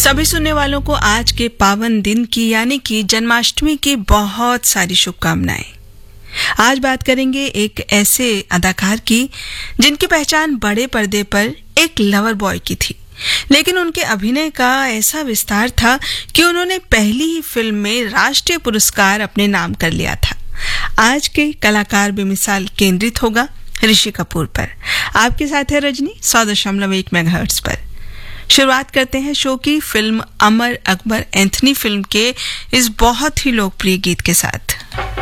सभी सुनने वालों को आज के पावन दिन की यानी कि जन्माष्टमी की बहुत सारी शुभकामनाएं। आज बात करेंगे एक ऐसे अदाकार की जिनकी पहचान बड़े पर्दे पर एक लवर बॉय की थी, लेकिन उनके अभिनय का ऐसा विस्तार था कि उन्होंने पहली ही फिल्म में राष्ट्रीय पुरस्कार अपने नाम कर लिया था। आज के कलाकार बेमिसाल केंद्रित होगा ऋषि कपूर पर। आपके साथ है रजनी 100.1 मेगाहर्ट्ज पर। शुरुआत करते हैं शो की film Amar Akbar Anthony film के इस बहुत ही लोकप्रिय गीत के साथ।